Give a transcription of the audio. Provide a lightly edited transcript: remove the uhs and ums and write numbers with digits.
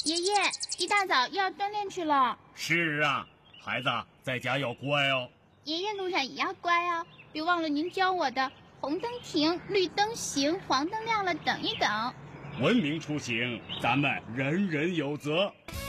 爷爷，一大早又要锻炼去了。 是啊，孩子在家要乖哦。 爷爷路上也要乖哦，别忘了您教我的红灯停，绿灯行，黄灯亮了等一等。 文明出行，咱们人人有责。